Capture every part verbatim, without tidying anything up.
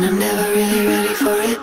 I'm never really ready for it.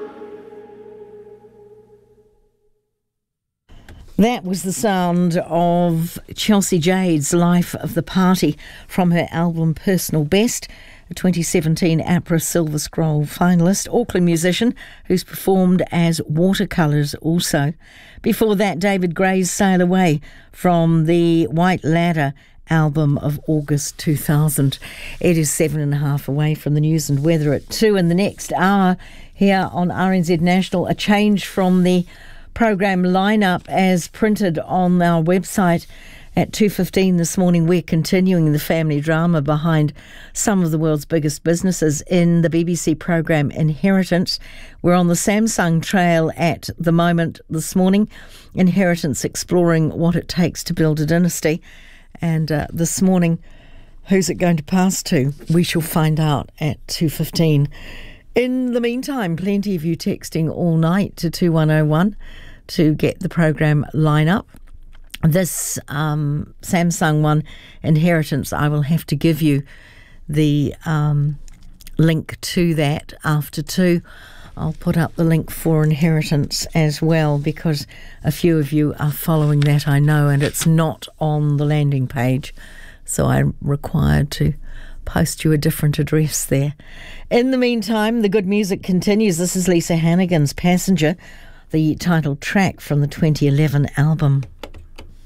That was the sound of Chelsea Jade's Life of the Party from her album Personal Best, a twenty seventeen APRA Silver Scroll finalist, Auckland musician who's performed as Watercolours also. Before that, David Gray's Sail Away from the White Ladder album of August two thousand. It is seven and a half away from the news and weather at two in the next hour here on R N Z National. A change from the program lineup as printed on our website at two fifteen this morning. We're continuing the family drama behind some of the world's biggest businesses in the B B C program Inheritance. We're on the Samsung Trail at the moment this morning. Inheritance exploring what it takes to build a dynasty. And uh, this morning, who's it going to pass to? We shall find out at two fifteen. In the meantime, plenty of you texting all night to two one oh one to get the program line up. This um, Samsung one, Inheritance, I will have to give you the um, link to that after two. I'll put up the link for Inheritance as well, because a few of you are following that, I know, and it's not on the landing page, so I'm required to post you a different address there. In the meantime, the good music continues. This is Lisa Hannigan's Passenger, the title track from the twenty eleven album.